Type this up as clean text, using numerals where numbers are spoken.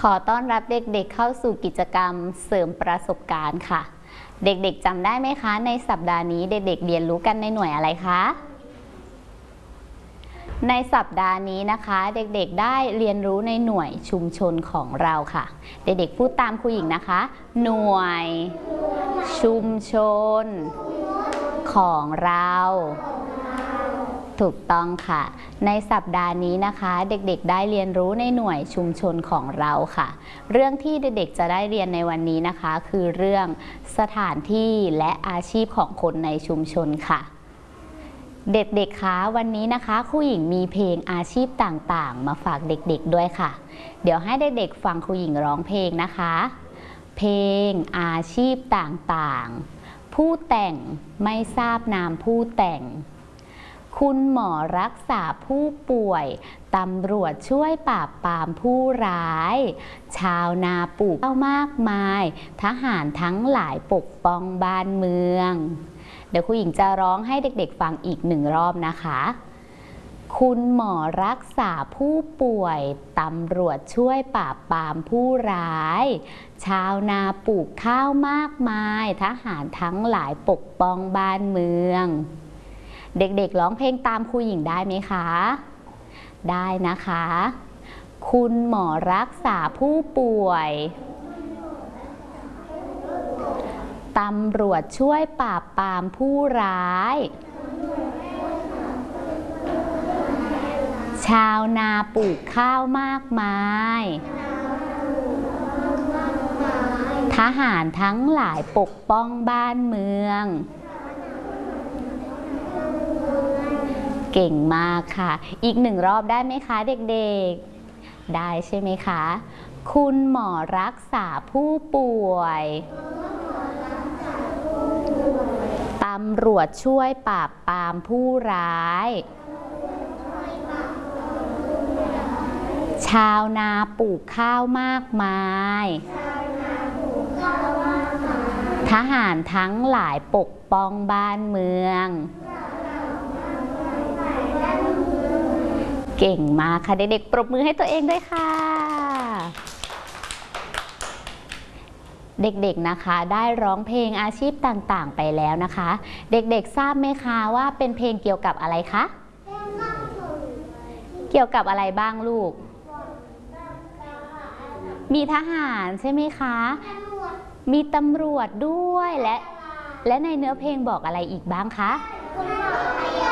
ขอต้อนรับเด็กๆเข้าสู่กิจกรรมเสริมประสบการณ์ค่ะเด็กๆจำได้ไหมคะในสัปดาห์นี้เด็กๆเรียนรู้กันในหน่วยอะไรคะในสัปดาห์นี้นะคะเด็กๆได้เรียนรู้ในหน่วยชุมชนของเราค่ะเด็กๆพูดตามครูหญิงนะคะหน่วยชุมชนของเราถูกต้องค่ะในสัปดาห์นี้นะคะเด็กๆได้เรียนรู้ในหน่วยชุมชนของเราค่ะเรื่องที่เด็กๆจะได้เรียนในวันนี้นะคะคือเรื่องสถานที่และอาชีพของคนในชุมชนค่ะเด็กๆคะวันนี้นะคะครูหญิงมีเพลงอาชีพต่างๆมาฝากเด็กๆด้วยค่ะเดี๋ยวให้เด็กๆฟังครูหญิงร้องเพลงนะคะเพลงอาชีพต่างๆผู้แต่งไม่ทราบนามผู้แต่งคุณหมอรักษาผู้ป่วยตำรวจช่วยปราบปรามผู้ร้ายชาวนาปลูกข้าวมากมายทหารทั้งหลายปกป้องบ้านเมืองเดี๋ยวครูหญิงจะร้องให้เด็กๆฟังอีก1 รอบนะคะคุณหมอรักษาผู้ป่วยตำรวจช่วยปราบปรามผู้ร้ายชาวนาปลูกข้าวมากมายทหารทั้งหลายปกป้องบ้านเมืองเด็กๆร้องเพลงตามครูหญิงได้ไหมคะได้นะคะคุณหมอรักษาผู้ป่วยตำรวจช่วยปราบปรามผู้ร้ายชาวนาปลูกข้าวมากมายทหารทั้งหลายปกป้องบ้านเมืองเก่งมากค่ะอีก1 รอบได้ไหมคะเด็กๆได้ใช่ไหมคะคุณหมอรักษาผู้ป่วยตำรวจช่วยปราบปรามผู้ร้ายชาวนาปลูกข้าวมากมายทหารทั้งหลายปกป้องบ้านเมืองเก่งมากค่ะเด็กๆปรบมือให้ตัวเองด้วยค่ะเด็กๆนะคะได้ร้องเพลงอาชีพต่างๆไปแล้วนะคะเด็กๆทราบไหมคะว่าเป็นเพลงเกี่ยวกับอะไรคะเกี่ยวกับอะไรบ้างลูกมีทหารใช่ไหมคะมีตำรวจด้วยและในเนื้อเพลงบอกอะไรอีกบ้างคะ